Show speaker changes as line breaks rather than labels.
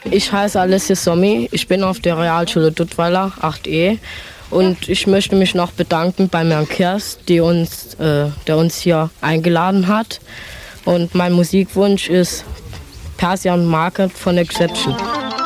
Ich heiße Alessia Sommi, ich bin auf der Realschule Duttweiler 8e und ich möchte mich noch bedanken bei Herrn Kirst, der uns hier eingeladen hat. Und mein Musikwunsch ist Persian Market von Exception.